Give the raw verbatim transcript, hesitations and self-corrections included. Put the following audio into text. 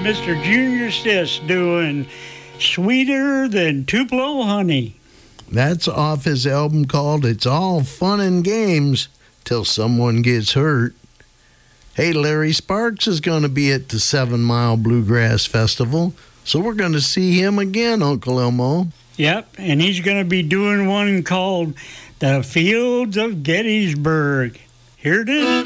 Mister Junior Sis doing Sweeter Than Tupelo Honey. That's off his album called It's All Fun and Games Till Someone Gets Hurt. Hey, Larry Sparks is going to be at the Seven Mile Bluegrass Festival, so we're going to see him again, Uncle Elmo. Yep, and he's going to be doing one called The Fields of Gettysburg. Here it is.